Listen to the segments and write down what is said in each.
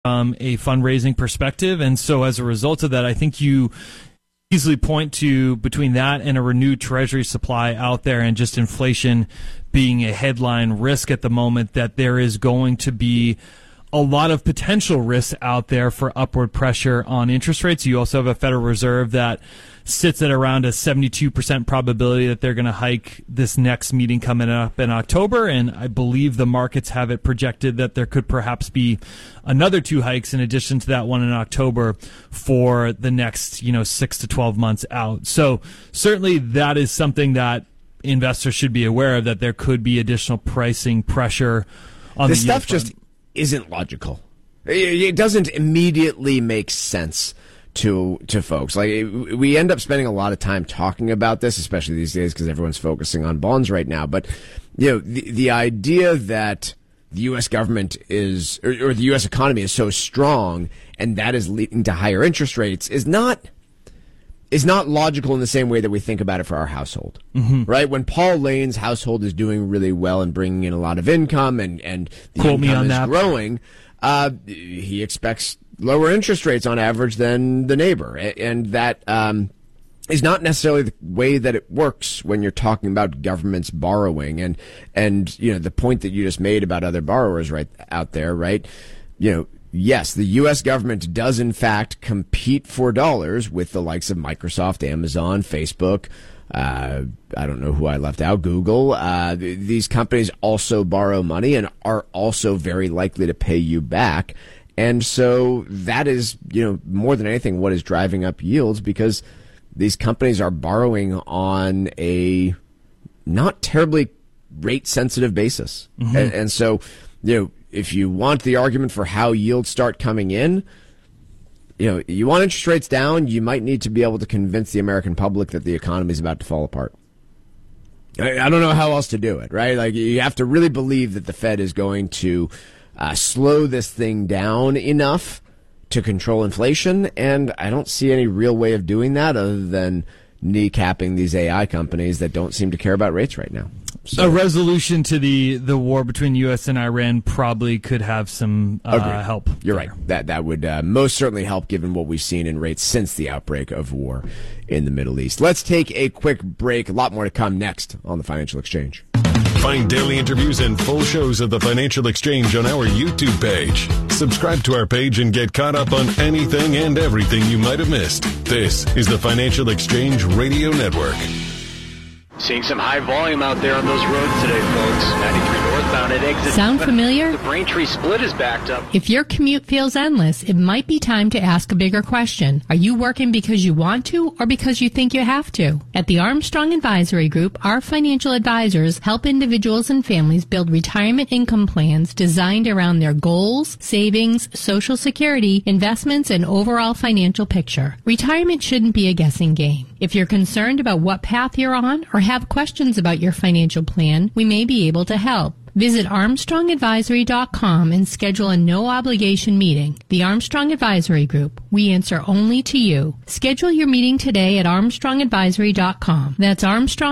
from a fundraising perspective. And so as a result of that, I think you easily point to between that and a renewed treasury supply out there and just inflation being a headline risk at the moment, that there is going to be a lot of potential risks out there for upward pressure on interest rates. You also have a Federal Reserve that sits at around a 72% probability that they're going to hike this next meeting coming up in October. And I believe the markets have it projected that there could perhaps be another 2 hikes in addition to that one in October for the next, 6 to 12 months out. So certainly that is something that investors should be aware of, that there could be additional pricing pressure on this the stuff. Just isn't logical. It doesn't immediately make sense to folks. Like, we end up spending a lot of time talking about this, especially these days because everyone's focusing on bonds right now. But the idea that the U.S. government is, or the U.S. economy is so strong, and that is leading to higher interest rates is not logical in the same way that we think about it for our household, right? When Paul Lane's household is doing really well and bringing in a lot of income and the income is growing, he expects lower interest rates on average than the neighbor. And that is not necessarily the way that it works when you're talking about governments borrowing. And the point that you just made about other borrowers right out there, right? Yes, the U.S. government does, in fact, compete for dollars with the likes of Microsoft, Amazon, Facebook. I don't know who I left out, Google. These companies also borrow money and are also very likely to pay you back. And so that is, more than anything, what is driving up yields, because these companies are borrowing on a not terribly rate-sensitive basis. And so, if you want the argument for how yields start coming in, you want interest rates down, you might need to be able to convince the American public that the economy is about to fall apart. I don't know how else to do it, right? Like, you have to really believe that the Fed is going to slow this thing down enough to control inflation, and I don't see any real way of doing that other than kneecapping these AI companies that don't seem to care about rates right now. So, a resolution to the war between U.S. and Iran probably could have some help. You're right. That would most certainly help, given what we've seen in rates since the outbreak of war in the Middle East. Let's take a quick break. A lot more to come next on the Financial Exchange. Find daily interviews and full shows of the Financial Exchange on our YouTube page. Subscribe to our page and get caught up on anything and everything you might have missed. This is the Financial Exchange Radio Network. Seeing some high volume out there on those roads today, folks. 93 northbound at exit. Sound familiar? The Braintree split is backed up. If your commute feels endless, it might be time to ask a bigger question. Are you working because you want to or because you think you have to? At the Armstrong Advisory Group, our financial advisors help individuals and families build retirement income plans designed around their goals, savings, Social Security, investments, and overall financial picture. Retirement shouldn't be a guessing game. If you're concerned about what path you're on or have questions about your financial plan, we may be able to help. Visit ArmstrongAdvisory.com and schedule a no-obligation meeting. The Armstrong Advisory Group. We answer only to you. Schedule your meeting today at ArmstrongAdvisory.com. That's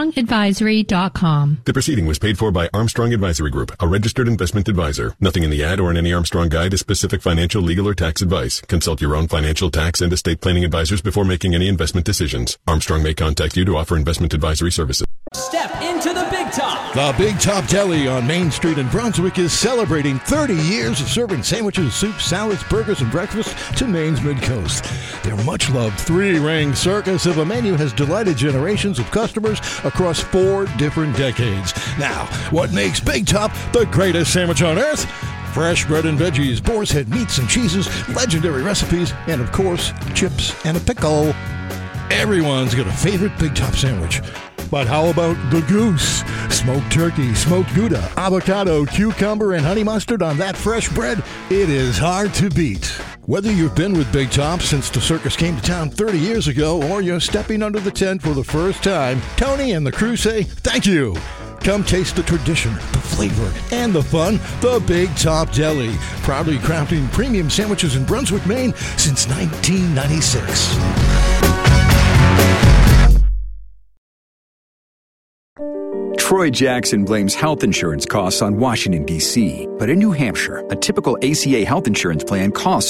ArmstrongAdvisory.com. The proceeding was paid for by Armstrong Advisory Group, a registered investment advisor. Nothing in the ad or in any Armstrong guide is specific financial, legal, or tax advice. Consult your own financial, tax, and estate planning advisors before making any investment decisions. Armstrong may contact you to offer investment advisory services. Step into the Big Top. The Big Top Deli on Main Street in Brunswick is celebrating 30 years of serving sandwiches, soups, salads, burgers, and breakfast to Maine's Mid-Coast. Their much-loved three-ring circus of a menu has delighted generations of customers across 4 different decades. Now, what makes Big Top the greatest sandwich on earth? Fresh bread and veggies, boar's head meats and cheeses, legendary recipes, and of course, chips and a pickle. Everyone's got a favorite Big Top sandwich. But how about the goose? Smoked turkey, smoked Gouda, avocado, cucumber, and honey mustard on that fresh bread? It is hard to beat. Whether you've been with Big Top since the circus came to town 30 years ago or you're stepping under the tent for the first time, Tony and the crew say thank you. Come taste the tradition, the flavor, and the fun. The Big Top Deli, proudly crafting premium sandwiches in Brunswick, Maine since 1996. Troy Jackson blames health insurance costs on Washington, D.C. But in New Hampshire, a typical ACA health insurance plan costs